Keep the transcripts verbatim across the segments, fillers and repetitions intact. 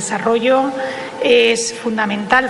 desarrollo. Es fundamental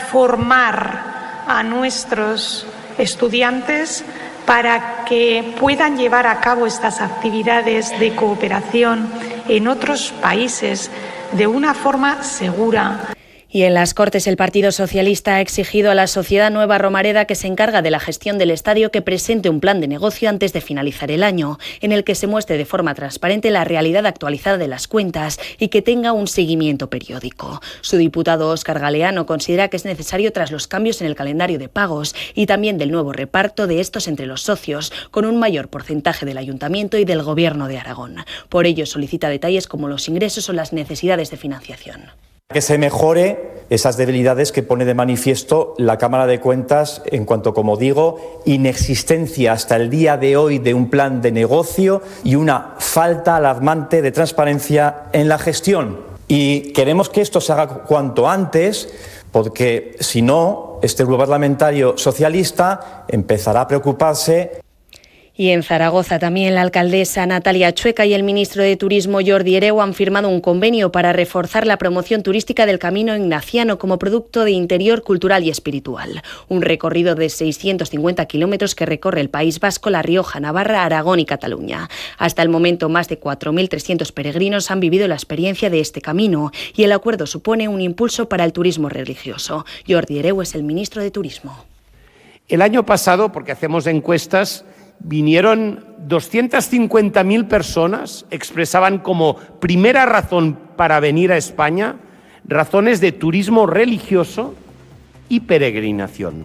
formar a nuestros estudiantes para que puedan llevar a cabo estas actividades de cooperación en otros países de una forma segura. Y en las Cortes el Partido Socialista ha exigido a la Sociedad Nueva Romareda, que se encarga de la gestión del estadio, que presente un plan de negocio antes de finalizar el año, en el que se muestre de forma transparente la realidad actualizada de las cuentas y que tenga un seguimiento periódico. Su diputado Óscar Galeano considera que es necesario tras los cambios en el calendario de pagos y también del nuevo reparto de estos entre los socios, con un mayor porcentaje del Ayuntamiento y del Gobierno de Aragón. Por ello solicita detalles como los ingresos o las necesidades de financiación. Que se mejore esas debilidades que pone de manifiesto la Cámara de Cuentas en cuanto, como digo, inexistencia hasta el día de hoy de un plan de negocio y una falta alarmante de transparencia en la gestión. Y queremos que esto se haga cuanto antes, porque si no, este grupo parlamentario socialista empezará a preocuparse. Y en Zaragoza también la alcaldesa Natalia Chueca y el ministro de Turismo Jordi Hereu han firmado un convenio para reforzar la promoción turística del Camino Ignaciano como producto de interior cultural y espiritual. Un recorrido de seiscientos cincuenta kilómetros que recorre el País Vasco, La Rioja, Navarra, Aragón y Cataluña. Hasta el momento, más de cuatro mil trescientos peregrinos han vivido la experiencia de este camino y el acuerdo supone un impulso para el turismo religioso. Jordi Hereu es el ministro de Turismo. El año pasado, porque hacemos encuestas, vinieron doscientas cincuenta mil personas, expresaban como primera razón para venir a España razones de turismo religioso y peregrinación.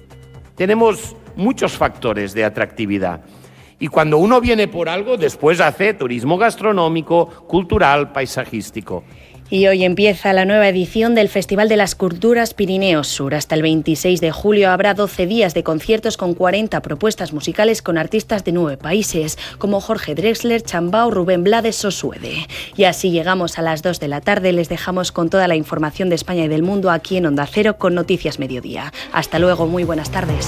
Tenemos muchos factores de atractividad y cuando uno viene por algo, después hace turismo gastronómico, cultural, paisajístico. Y hoy empieza la nueva edición del Festival de las Culturas Pirineos Sur. Hasta el veintiséis de julio habrá doce días de conciertos con cuarenta propuestas musicales con artistas de nueve países, como Jorge Drexler, Chambao, Rubén Blades o Suede. Y así llegamos a las dos de la tarde. Les dejamos con toda la información de España y del mundo aquí en Onda Cero con Noticias Mediodía. Hasta luego, muy buenas tardes.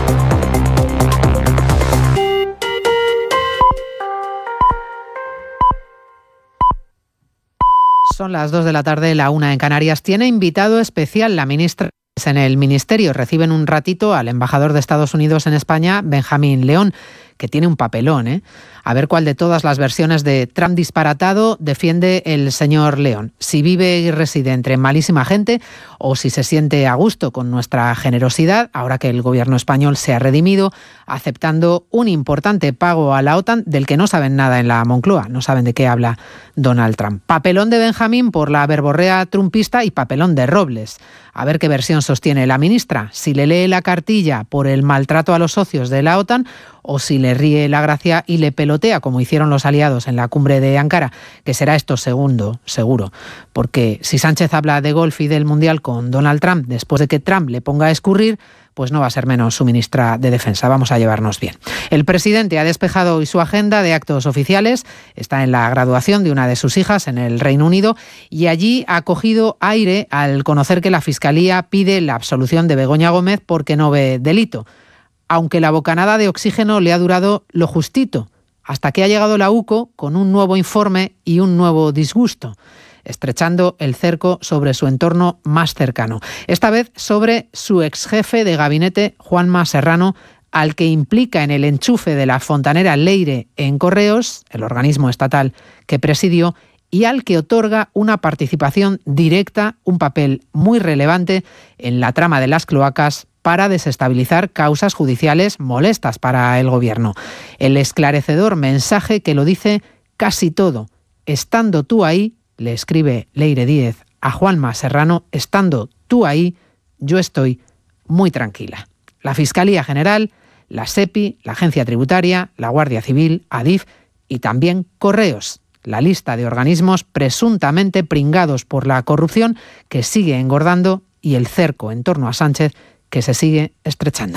Son las dos de la tarde, la una en Canarias. Tiene invitado especial la ministra. En el Ministerio reciben un ratito al embajador de Estados Unidos en España, Benjamín León, que tiene un papelón, ¿eh? A ver cuál de todas las versiones de Trump disparatado defiende el señor León. Si vive y reside entre malísima gente o si se siente a gusto con nuestra generosidad, ahora que el gobierno español se ha redimido, aceptando un importante pago a la OTAN del que no saben nada en la Moncloa, no saben de qué habla Donald Trump. Papelón de Benjamín por la verborrea trumpista y papelón de Robles. A ver qué versión sostiene la ministra, si le lee la cartilla por el maltrato a los socios de la OTAN o si le ríe la gracia y le pelotea, como hicieron los aliados en la cumbre de Ankara, que será esto segundo, seguro. Porque si Sánchez habla de golf y del Mundial con Donald Trump después de que Trump le ponga a escurrir, pues no va a ser menos su ministra de Defensa. Vamos a llevarnos bien. El presidente ha despejado hoy su agenda de actos oficiales. Está en la graduación de una de sus hijas en el Reino Unido y allí ha cogido aire al conocer que la Fiscalía pide la absolución de Begoña Gómez porque no ve delito. Aunque la bocanada de oxígeno le ha durado lo justito, hasta que ha llegado la U C O con un nuevo informe y un nuevo disgusto, estrechando el cerco sobre su entorno más cercano. Esta vez sobre su exjefe de gabinete, Juanma Serrano, al que implica en el enchufe de la fontanera Leire en Correos, el organismo estatal que presidió, y al que otorga una participación directa, un papel muy relevante en la trama de las cloacas para desestabilizar causas judiciales molestas para el gobierno. El esclarecedor mensaje que lo dice casi todo. Estando tú ahí, le escribe Leire Díez a Juanma Serrano, estando tú ahí, yo estoy muy tranquila. La Fiscalía General, la SEPI, la Agencia Tributaria, la Guardia Civil, ADIF y también Correos. La lista de organismos presuntamente pringados por la corrupción que sigue engordando y el cerco en torno a Sánchez que se sigue estrechando.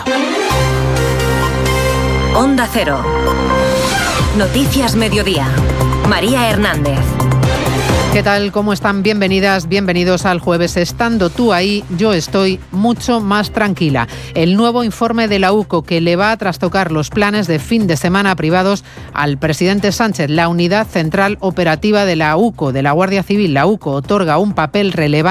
Onda Cero. Noticias Mediodía. María Hernández. ¿Qué tal? ¿Cómo están? Bienvenidas, bienvenidos al jueves. Estando tú ahí, yo estoy mucho más tranquila. El nuevo informe de la U C O que le va a trastocar los planes de fin de semana privados al presidente Sánchez. La Unidad Central Operativa de la U C O, de la Guardia Civil, la U C O, otorga un papel relevante